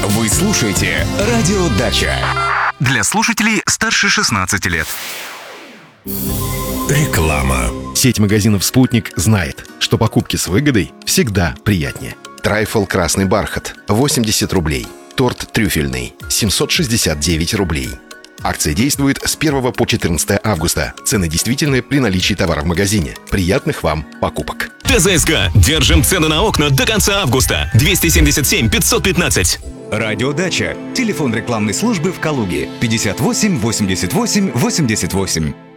Вы слушаете «Радио Дача». Для слушателей старше 16 лет. Реклама. Сеть магазинов «Спутник» знает, что покупки с выгодой всегда приятнее. Трайфл «Красный бархат» — 80 рублей. Торт трюфельный — 769 рублей. Акция действует с 1 по 14 августа. Цены действительны при наличии товара в магазине. Приятных вам покупок. ТЗСК. Держим цены на окна до конца августа. 277 515. «Радио Дача». Телефон рекламной службы в Калуге 58 88 88.